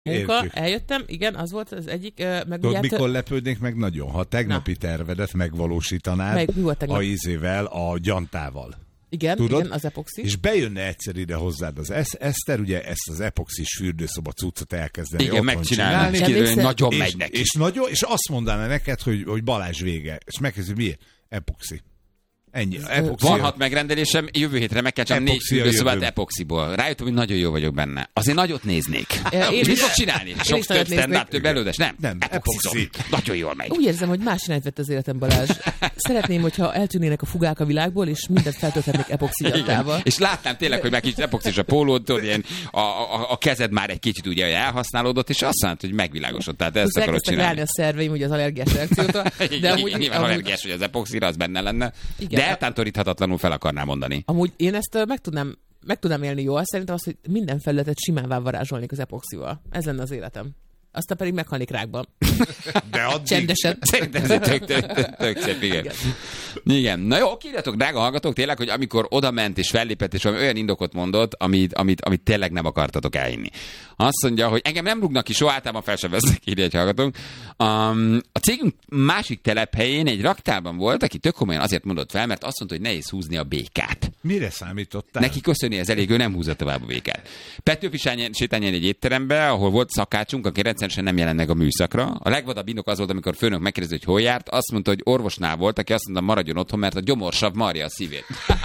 munka, eljöttem, igen, az volt az egyik. Tudod, mikor lepődnék meg nagyon? Ha tegnapi tervedet megvalósítanád a ízével, a gyantával. Igen, tudod? Igen, az epoxi. És bejönne egyszer ide hozzád az Eszter, ugye ezt az epoxis fürdőszoba cuccot elkezdeni. Igen, megcsinálni. Nagyon megy neki. És azt mondaná neked, hogy Balázs vége. És megkezdő, miért? Epoxi. Ennyi. Van 6 megrendelésem, jövő hétre meg kell csinálni 4 fürdőszobát epoxiból. Rájöttem, hogy nagyon jó vagyok benne. Azért nagyot néznék. És mit fog csinálni? Sok több stand-up, több előadást? Nem, epoxizom. Nagyon jól megy. Úgy érzem, hogy más irányt vett az életem, Balázs. Szeretném, hogyha eltűnnének a fugák a világból, és mindent feltölthetnék epoxidantával. És látnám tényleg, hogy már kicsit epoxis a pólód, ilyen a kezed már egy kicsit ugye elhasználódott, és azt mondta, hogy megvilágosodott. Tehát ezt akarod csinálni. A szerveim ugye az allergiás reakciótól. De nyilván allergiás, hogy az epoxira az benne lenne. De eltántoríthatatlanul fel akarnám mondani. Amúgy én ezt meg tudnám élni jól. Szerintem az, hogy minden felületet simán varázsolnék az epoxival. Ez lenne az életem. Aztán pedig meghalnék rákban. De addig... Csendesen. Szerintem ez tök szép, igen. Na jó, írjatok, drága hallgatók, tényleg, hogy amikor oda ment és fellépett, és olyan indokot mondott, amit tényleg nem akartatok elhinni. Azt mondja, hogy engem nem rúgnak ki, soha általában fel sem vesznek, írja egy hallgatónk. A cégünk másik telephelyén egy raktárban volt, aki tök komolyan azért mondott fel, mert azt mondta, hogy nehéz húzni a békát. Mire számítottál? Neki köszönni ez elég, ő nem húzza tovább a békát. Petőfi sétáljon egy étterembe, ahol volt szakácsunk, aki rendszeresen nem jelennek a műszakra. A legvadabb indok az volt, amikor főnök megkérdezi, hogy hol járt, azt mondta, hogy orvosnál volt, aki azt mondta, maradjon otthon, mert a gyomorsav marja a szívét.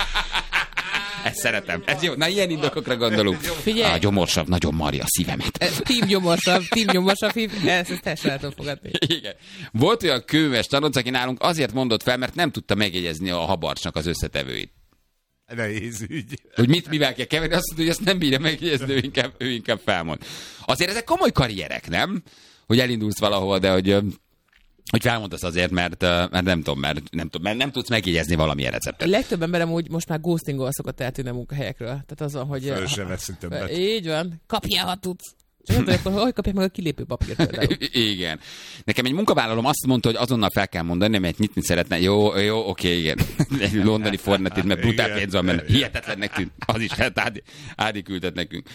Ezt szeretem. Ez jó. Na, ilyen indokokra gondolunk. Figyelj. A gyomorsav nagyon marja a szívemet. Team gyomorsav, ezt teljesen el tudom fogadni. Igen. Volt olyan kőműves tanulc, aki nálunk azért mondott fel, mert nem tudta megjegyezni a habarcsnak az összetevőit. Nehéz ügy. Hogy mivel kell keverni, azt mondta, hogy ezt nem bírja megjegyezni, ő inkább felmond. Azért ezek komoly karrierek, nem? Hogy elindulsz valahol, de hogy felmondasz azért, mert nem tudom, mert nem tudsz megjegyezni valamilyen receptet. A legtöbb emberem úgy most már ghostingol szokott eltűnni a munkahelyekről. Tehát azon, hogy... Föl se veszi többet. Így van. Kapjál, ha tudsz. Csak nem tudod, hogy kapják meg a kilépő papírt például. Igen. Nekem egy munkavállalom azt mondta, hogy azonnal fel kell mondani, mert nyitni szeretne. Jó, oké, igen. Egy londoni Fornetit, mert brutál pénz van benne. Hihetetlennek tűnt. Az is Ádi küldött nekünk.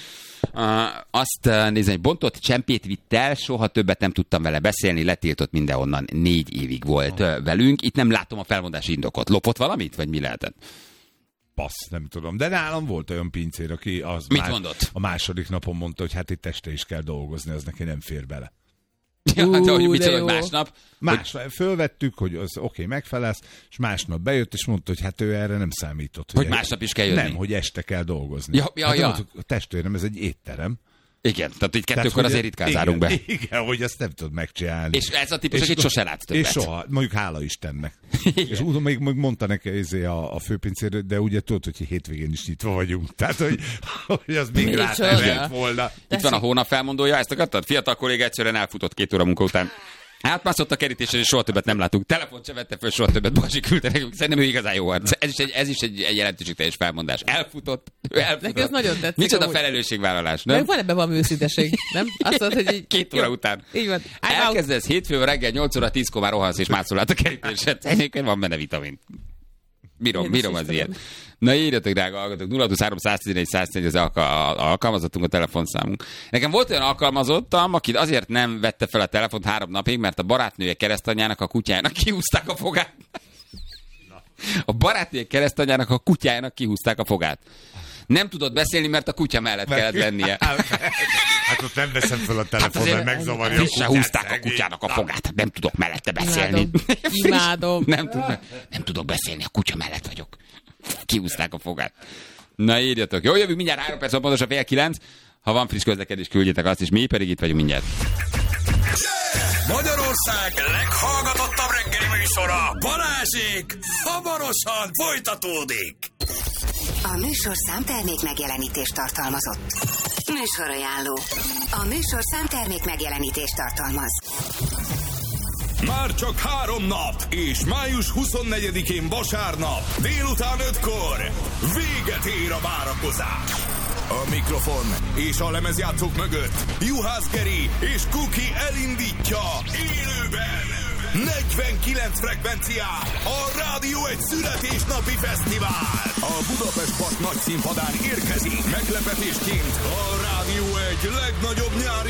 Azt nézem, hogy bontott csempét vitt el, soha többet nem tudtam vele beszélni, letiltott mindenhonnan. 4 évig volt velünk. Itt nem látom a felmondási indokot. Lopott valamit, vagy mi lehetett? Passz, nem tudom. De nálam volt olyan pincér, aki az mondott? A második napon mondta, hogy hát itt este is kell dolgozni, az neki nem fér bele. Ja, hát, hogy mit mondod másnap? Fölvettük, hogy az oké, megfelelsz, és másnap bejött, és mondta, hogy hát ő erre nem számított. Hogy másnap is kell jönni? Nem, hogy este kell dolgozni. Ja. Hát, a testvérem, ez egy étterem. Igen, tehát így 2-kor azért ritkán zárunk be. Igen, hogy ezt nem tudod megcsinálni. És ez a típus, akit sose látsz többet. És soha, mondjuk hála Istennek. És még mondta neki a főpincér, de ugye tudod, hogy hétvégén is nyitva vagyunk. Tehát, hogy az még rá volna. Itt van a hónap felmondója, ezt akartad? Fiatal kolléga egyszerűen elfutott 2 óra munka után. Átmászott a kerítésen, és soha többet nem látunk. Telefont se vette föl, soha többet. Balázsi küldte nekünk. Szerintem ő igazán jó arc. Ez is egy jelentőségteljes felmondás. Elfutott. Neki ez nagyon tetszik. Micsoda felelősségvállalás, nem? Meg van ebben valami őszinteség, nem? Azt mondod, hogy 2 óra után. Így van. Elkezdesz hétfőn reggel 8 óra 10-kor már rohansz és mászol át a kerítéset. Egyébként van benne vitamin. Bírom az ilyen. Na írjatok, drága hallgatók, 023 111 104 az alkalmazottunk, a telefonszámunk. Nekem volt olyan alkalmazottam, aki azért nem vette fel a telefont 3 napig, mert a barátnője keresztanyjának a kutyájának kihúzták a fogát. A barátnője keresztanyjának a kutyájának kihúzták a fogát. Nem tudott beszélni, mert a kutya mellett kellett lennie. Hát ott nem veszem fel a telefon, mert megzavarja a kutyát. Húzták a kutyának a fogát. Nem tudok mellette beszélni. Imádom. Nem tudok beszélni, a kutya mellett vagyok. Kihúzták a fogát. Na írjatok. Jó, jövünk mindjárt 3 perc, pontosan 8:30. Ha van friss közlekedés, küldjétek azt is. Mi pedig itt vagyunk mindjárt. Magyarország leghallgatottabb reggeli műsora, Balázsék, hamarosan folytatódik. A műsor számtermék megjelenítést tartalmazott. Műsorajánló. A műsor számtermék megjelenítést tartalmaz. Már csak 3 nap, és május 24-én vasárnap, délután 5-kor véget ér a várakozás. A mikrofon és a lemezjátszók mögött Juhász Geri és Kuki elindítja élőben 49 frekvencián a Rádió egy születésnapi fesztivál. A Budapest Park nagy színpadán érkezik meglepetésként a Rádió egy legnagyobb nyári